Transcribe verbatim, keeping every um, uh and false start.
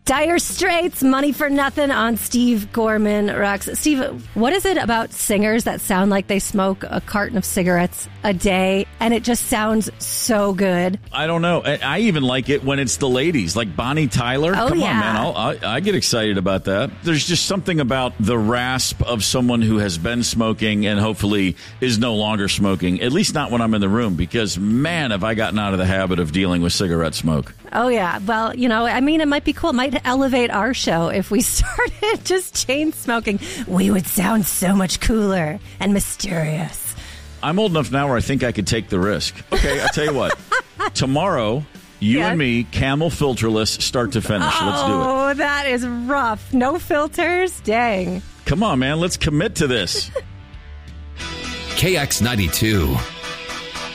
Dire Straits, Money for Nothing on Steve Gorman Rocks. Steve, what is it about singers that sound like they smoke a carton of cigarettes a day and it just sounds so good? I don't know. I, I even like it when it's the ladies, like Bonnie Tyler. Oh, Come yeah. on, man. I'll, I, I get excited about that. There's just something about the rasp of someone who has been smoking and hopefully is no longer smoking, at least not when I'm in the room, because, man, have I gotten out of the habit of dealing with cigarette smoke. Oh, yeah. Well, you know, I mean, it might be cool. It might elevate our show if we started just chain smoking. We would sound so much cooler and mysterious. I'm old enough now where I think I could take the risk. Okay, I'll tell you what. Tomorrow, you Yes. and me, Camel filterless, start to finish. Let's do it. Oh, that is rough. No filters? Dang. Come on, man. Let's commit to this. K X ninety-two.